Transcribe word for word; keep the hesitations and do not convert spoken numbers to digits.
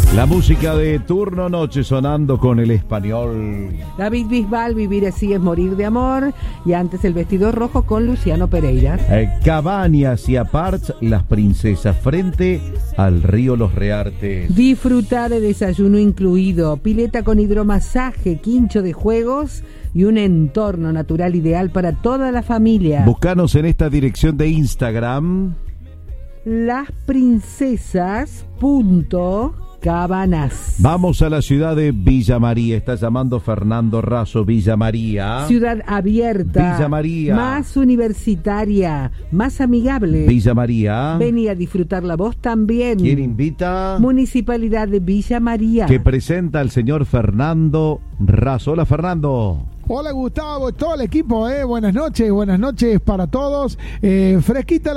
La música de Turno Noche sonando con El Español. David Bisbal, Vivir así es morir de amor. Y antes El vestido rojo con Luciano Pereira. Eh, Cabañas y Aparts, Las princesas frente al río Los Reartes. Disfruta de desayuno incluido, pileta con hidromasaje, quincho de juegos y un entorno natural ideal para toda la familia. Búscanos en esta dirección de Instagram. Las princesas punto cabanas. Vamos a la ciudad de Villa María. Está llamando Fernando Razo. Villa María. Ciudad abierta. Villa María. Más universitaria. Más amigable. Villa María. Vení a disfrutar la voz también. ¿Quién invita? Municipalidad de Villa María. Que presenta al señor Fernando Razo. Hola, Fernando. Hola, Gustavo, todo el equipo, eh. Buenas noches, buenas noches para todos. Eh, fresquita